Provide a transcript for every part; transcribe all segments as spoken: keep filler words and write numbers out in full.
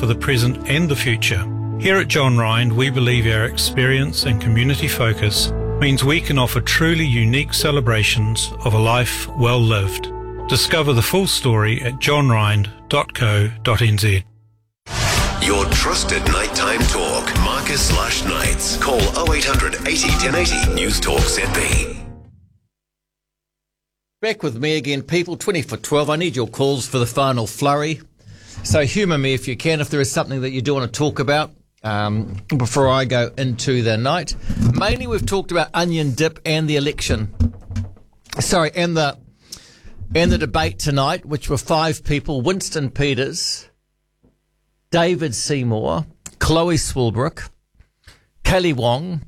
for the present and the future. Here at John Rind, we believe our experience and community focus means we can offer truly unique celebrations of a life well lived. Discover the full story at john rind dot co dot n z. Your trusted nighttime talk. Marcus Lush Nights. Call oh eight hundred eighty ten eighty. News Talk Z B. Back with me again, people. twenty for twelve. I need your calls for the final flurry. So humour me if you can, if there is something that you do want to talk about um, before I go into the night. Mainly we've talked about onion dip and the election. Sorry, and the and the debate tonight, which were five people: Winston Peters, David Seymour, Chloe Swilbrook, Kelly Wong,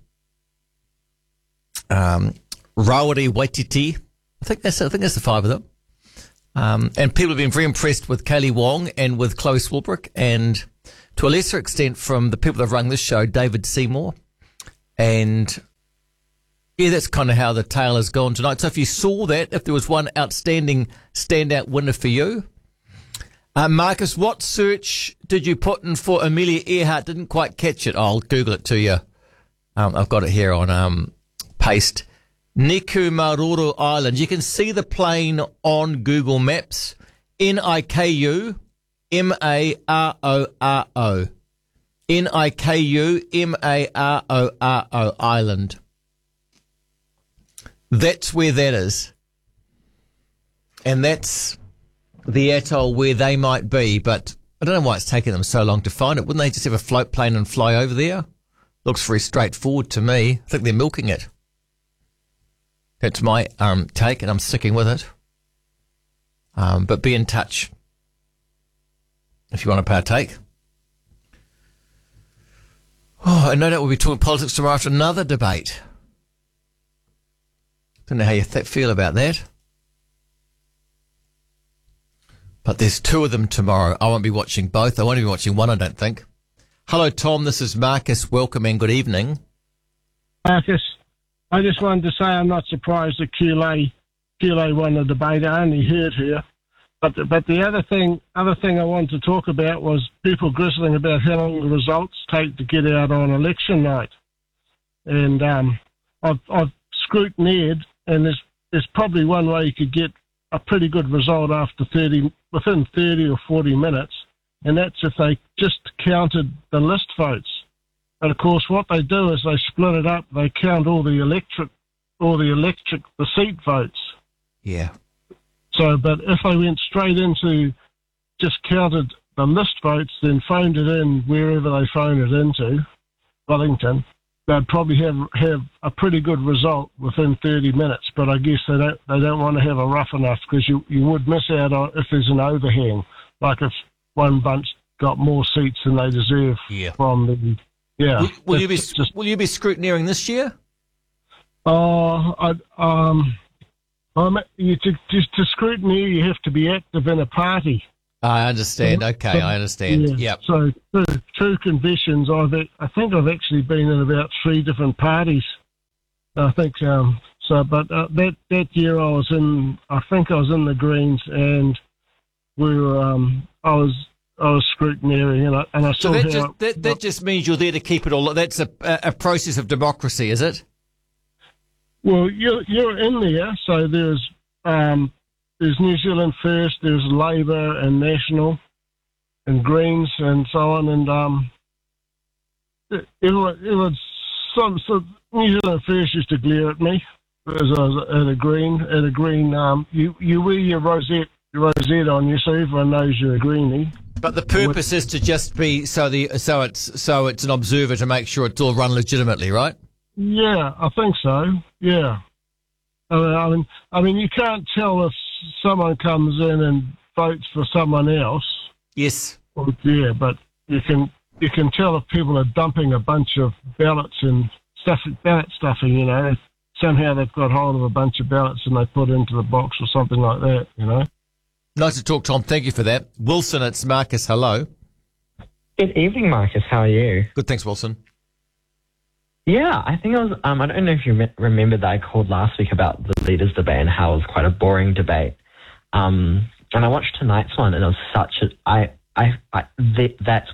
um, Rawiri Waititi. I think that's I think that's the five of them. Um, and people have been very impressed with Kelly Wong and with Chloe Swilbrook, and to a lesser extent from the people that have run this show, David Seymour. And yeah, that's kind of how the tale has gone tonight. So if you saw that, if there was one outstanding standout winner for you, uh, Marcus, what search did you put in for Amelia Earhart? Didn't quite catch it. I'll Google it to you. Um, I've got it here on um, paste. Niku Maruru Island. You can see the plane on Google Maps. N I K U M A R O R O. N I K U M A R O R O Island. That's where that is. And that's the atoll where they might be, but I don't know why it's taken them so long to find it. Wouldn't they just have a float plane and fly over there? Looks very straightforward to me. I think they're milking it. That's my um, take, and I'm sticking with it. Um, but be in touch if you want to partake. Oh, and no doubt we'll be talking politics tomorrow after another debate. Don't know how you th- feel about that. But there's two of them tomorrow. I won't be watching both. I won't be watching one, I don't think. Hello, Tom. This is Marcus. Welcome and good evening. Marcus, I just wanted to say I'm not surprised that Kule, Kule won the debate. I only heard her. But the, but the other thing other thing I wanted to talk about was people grizzling about how long the results take to get out on election night. And um, I've, I've scrutineered, and there's, there's probably one way you could get a pretty good result after thirty, within thirty or forty minutes, and that's if they just counted the list votes. And of course, what they do is they split it up. They count all the electric, all the electric, the seat votes. Yeah. So, but if they went straight into just counted the list votes, then phoned it in wherever they phoned it into, Wellington, they'd probably have have a pretty good result within thirty minutes. But I guess they don't they don't want to have a rough enough, because you you would miss out on if there's an overhang, like if one bunch got more seats than they deserve yeah. from the. Yeah. Will, will you be just, will you be scrutineering this year? Oh, uh, I, um, I'm, you, to, to, to scrutiny, you have to be active in a party. I understand. Okay, so, I understand. Yeah. Yep. So two, two conditions. I've I think I've actually been in about three different parties. I think um. So, but uh, that that year I was in. I think I was in the Greens, and we were. Um, I was. I was scrutineering, and I, and I saw so that how just, it, that, that just means you're there to keep it all. That's a, a process of democracy, is it? Well, you're you're in there, so there's um, there's New Zealand First, there's Labour and National, and Greens and so on, and um, it, it was it was some so New Zealand First used to glare at me as I was at a Green at a Green. Um, you you wear your rosette your rosette on you, so everyone knows you're a Greenie. But the purpose is to just be so the so it's so it's an observer to make sure it's all run legitimately, right? Yeah, I think so. Yeah, I mean, I mean, I mean, you can't tell if someone comes in and votes for someone else. Yes. Well, yeah, but you can you can tell if people are dumping a bunch of ballots and stuff, ballot stuffing. You know, somehow they've got hold of a bunch of ballots and they put it into the box or something like that. You know. Nice to talk, Tom. Thank you for that. Wilson, it's Marcus. Hello. Good evening, Marcus. How are you? Good, thanks, Wilson. Yeah, I think I was, um, I don't know if you me- remember that I called last week about the leaders' debate and how it was quite a boring debate. Um, and I watched tonight's one, and it was such a, I, I, I th- that's